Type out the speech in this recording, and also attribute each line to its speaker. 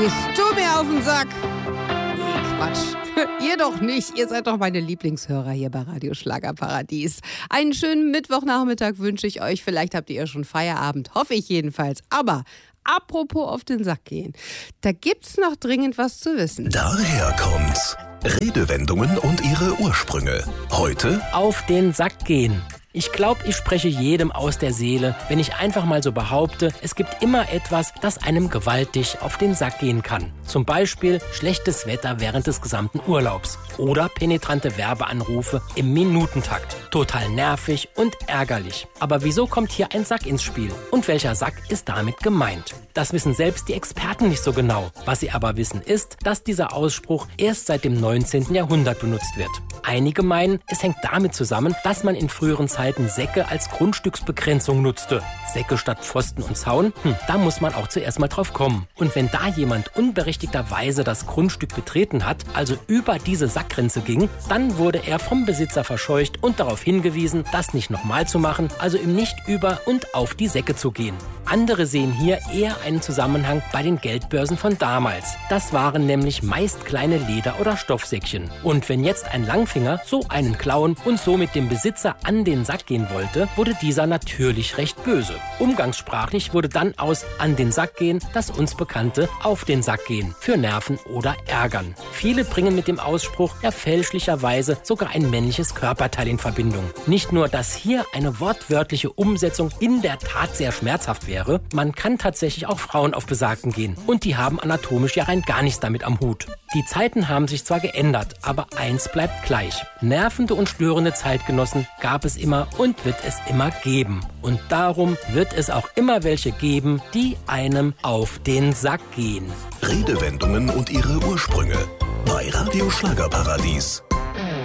Speaker 1: Gehst du mir auf den Sack? Nee, Quatsch. Ihr doch nicht. Ihr seid doch meine Lieblingshörer hier bei Radio Schlagerparadies. Einen schönen Mittwochnachmittag wünsche ich euch. Vielleicht habt ihr schon Feierabend. Hoffe ich jedenfalls. Aber apropos auf den Sack gehen. Da gibt's noch dringend was zu wissen.
Speaker 2: Daher kommt's. Redewendungen und ihre Ursprünge. Heute
Speaker 3: auf den Sack gehen. Ich glaube, ich spreche jedem aus der Seele, wenn ich einfach mal so behaupte, es gibt immer etwas, das einem gewaltig auf den Sack gehen kann. Zum Beispiel schlechtes Wetter während des gesamten Urlaubs oder penetrante Werbeanrufe im Minutentakt. Total nervig und ärgerlich. Aber wieso kommt hier ein Sack ins Spiel? Und welcher Sack ist damit gemeint? Das wissen selbst die Experten nicht so genau. Was sie aber wissen ist, dass dieser Ausspruch erst seit dem 19. Jahrhundert benutzt wird. Einige meinen, es hängt damit zusammen, dass man in früheren Zeiten Säcke als Grundstücksbegrenzung nutzte. Säcke statt Pfosten und Zaun? Da muss man auch zuerst mal drauf kommen. Und wenn da jemand unberechtigterweise das Grundstück betreten hat, also über diese Sackgrenze ging, dann wurde er vom Besitzer verscheucht und darauf hingewiesen, das nicht nochmal zu machen, also ihm nicht über und auf die Säcke zu gehen. Andere sehen hier eher einen Zusammenhang bei den Geldbörsen von damals. Das waren nämlich meist kleine Leder- oder Stoffsäckchen. Und wenn jetzt ein Langfinger so einen klauen und somit dem Besitzer an den Sack gehen wollte, wurde dieser natürlich recht böse. Umgangssprachlich wurde dann aus an den Sack gehen das uns bekannte auf den Sack gehen für Nerven oder Ärgern. Viele bringen mit dem Ausspruch ja fälschlicherweise sogar ein männliches Körperteil in Verbindung. Nicht nur, dass hier eine wortwörtliche Umsetzung in der Tat sehr schmerzhaft wäre, man kann tatsächlich auch Frauen auf Besagten gehen. Und die haben anatomisch ja rein gar nichts damit am Hut. Die Zeiten haben sich zwar geändert, aber eins bleibt gleich. Nervende und störende Zeitgenossen gab es immer und wird es immer geben. Und darum wird es auch immer welche geben, die einem auf den Sack gehen.
Speaker 2: Redewendungen und ihre Ursprünge. Bei Radio Schlagerparadies.